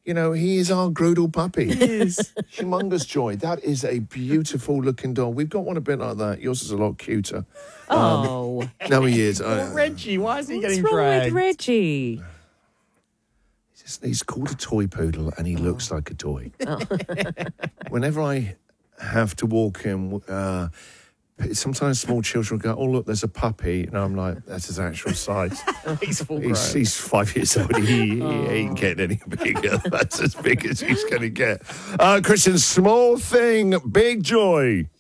You know, he is our Groodle puppy. He is. Humongous joy. That is a beautiful looking dog. We've got one a bit like that. Yours is a lot cuter. Oh. No, he is. Poor Reggie, why is he What's getting wrong dragged? with Reggie? He's called a toy poodle and he looks like a toy. Whenever I have to walk him, sometimes small children go, "Oh, look, there's a puppy." And I'm like, that's his actual size. He's full grown. He's 5 years old. He ain't getting any bigger. That's as big as he's going to get. Christian, small thing, big joy.